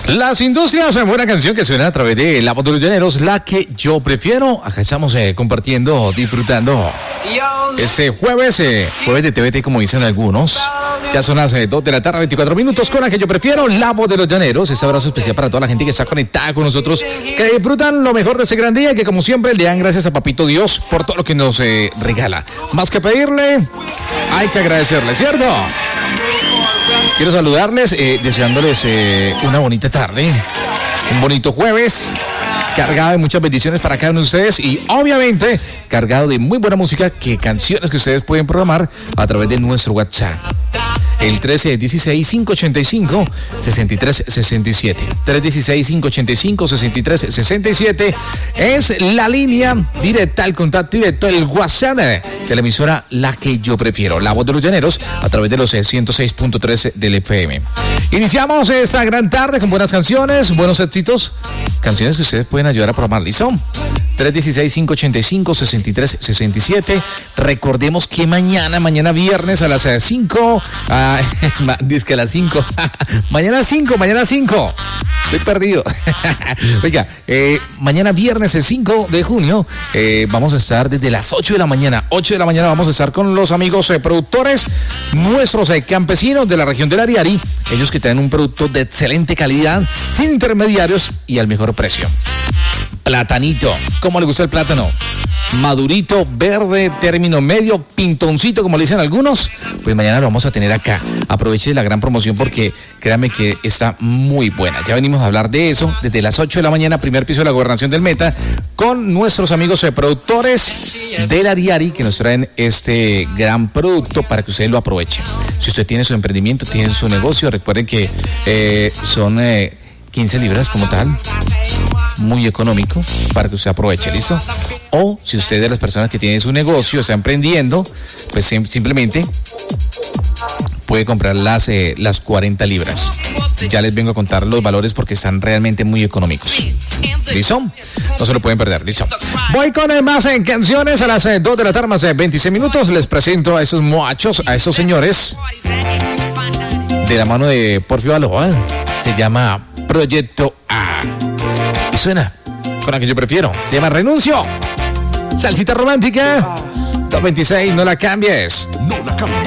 Las Industrias, buena canción que suena a través de La Voz de los Llaneros, la que yo prefiero. Acá estamos compartiendo, disfrutando este jueves de TVT, como dicen algunos. Ya son las 2 de la tarde, 24 minutos, con la que yo prefiero, La Voz de los Llaneros. Este abrazo especial para toda la gente que está conectada con nosotros, que disfrutan lo mejor de este gran día, que como siempre le dan gracias a Papito Dios por todo lo que nos regala. Más que pedirle, hay que agradecerle, ¿cierto? Quiero saludarles, deseándoles una bonita tarde, un bonito jueves, cargado de muchas bendiciones para cada uno de ustedes y obviamente cargado de muy buena música, que canciones que ustedes pueden programar a través de nuestro WhatsApp. El 316-585-6367. 316-585-6367 es la línea directa, el contacto directo, el WhatsApp de la emisora La que yo prefiero, La Voz de los Llaneros, a través de los 106.3 del FM. Iniciamos esta gran tarde con buenas canciones, buenos éxitos, canciones que ustedes pueden ayudar a programar. ¿Listo? 316-585-6367. Recordemos que mañana viernes a las 5, dice que a las 5, mañana 5, estoy perdido. Oiga, mañana viernes el 5 de junio vamos a estar desde las 8 de la mañana, vamos a estar con los amigos productores, nuestros campesinos de la región del Ariari, ellos que tienen un producto de excelente calidad, sin intermediarios y al mejor precio. Platanito, ¿cómo le gusta el plátano? Madurito, verde, término medio, pintoncito, como le dicen algunos. Pues mañana lo vamos a tener acá. Aproveche la gran promoción porque créanme que está muy buena. Ya venimos a hablar de eso desde las 8 de la mañana, primer piso de la Gobernación del Meta, con nuestros amigos productores del Ariari que nos traen este gran producto para que ustedes lo aprovechen. Si usted tiene su emprendimiento, tiene su negocio, recuerden que son 15 libras como tal. Muy económico para que usted aproveche, ¿listo? O si usted es de las personas que tiene su negocio, está emprendiendo, pues simplemente puede comprar las 40 libras. Ya les vengo a contar los valores porque están realmente muy económicos. ¿Listo? No se lo pueden perder, ¿listo? Voy con más canciones a las 2 de la tarde, más 26 minutos. Les presento a esos muchachos, a esos señores, de la mano de Porfio Baloa. Se llama Proyecto A. Y suena con la que yo prefiero. Se llama Renuncio. Salsita romántica. 226, no la cambies. No la cambies.